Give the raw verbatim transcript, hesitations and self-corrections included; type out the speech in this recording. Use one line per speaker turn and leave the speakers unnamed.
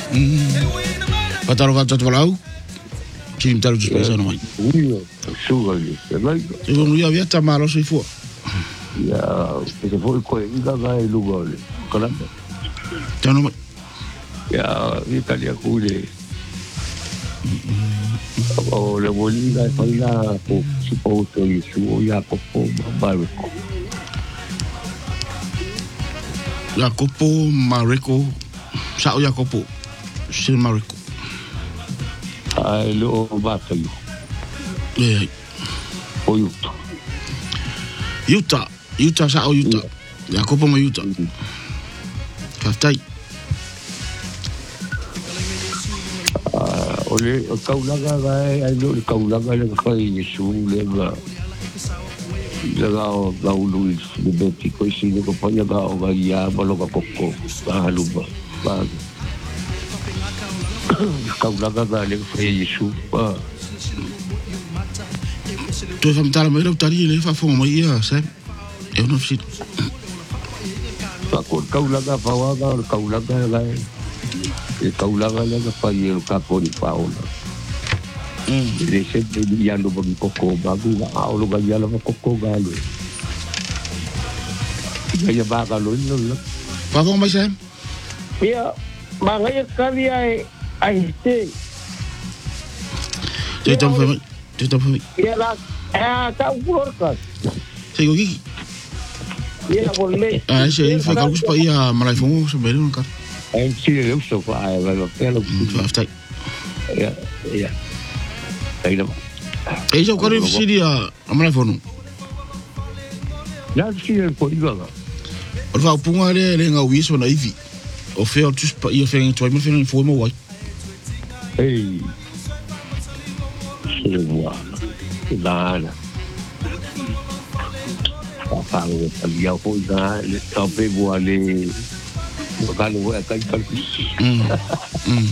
Pataro va tatu lau. Kim taru tu pesa no mai.
Ui, suga li. Lai.
Se vonu ia via tamaro se fu.
Ya, se foi ko inga ga lugar. Kala.
Tano mai.
Ya, Italia kule. O le bolina e faila po si po to isu ya ko po barco.
Jacopo Mareko. Sao Jacopo. Sil Mareko.
Ai lo batalo.
Eh,
O yuto.
Utah. Utah sao Utah. Jacopo ma Utah. Kaftai.
Ole kaulaga ga ai lo kaulaga le kai isu le ga. Legal, lá o Luiz, do Beti, conhecido como Panhagal, o Gaia, Baloga Coco, a Haluba, Kaulaga, ele foi isso.
Tu fam tala mai tari le fa fo mai ia se. Eu não sei.
A cor Kaulaga, Fawaga, Kaulaga, lá. E Kaulaga, ele foi o Capone Paula. Ele sempre ia no bagi Coco, bagu, a o Gaia, lava Coco Galo. Gaia Bagalo, não.
Fa fo mai se.
Ia, magaya kali ai ai te.
Te tam fa mai. Te tam fa mai.
Ia la, eh, ta urorka.
Se go ki.
Ia bolle.
Ah, se fa ka kus pa ia malai fo so belo no ka.
Em si eu sou vai, vai pelo.
Kaftai.
Ja, ja. Aí não.
E jo ka ri siria malai fo no.
Já se ele pode jogar.
O fa punga le le nga wiso na ivi. O fe o tus pa ia fe en toi mo fe en fo mo wai.
Ei. Se voa. Nada. Papá, eu sabia o que era, ele só pegou ali. O cara não vai cair.
Hum. Hum.